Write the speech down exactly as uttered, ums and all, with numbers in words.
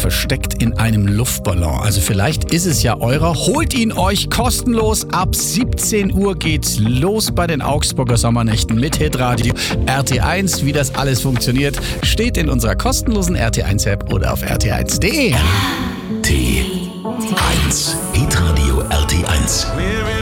versteckt in einem Luftballon. Also vielleicht ist es ja eurer. Holt ihn euch kostenlos. Ab siebzehn Uhr geht's los bei den Augsburger Sommernächten mit Hitradio R T eins. Wie das alles funktioniert, steht in unserer kostenlosen R T eins App oder auf r t eins punkt d e. T eins. Hitradio R T eins.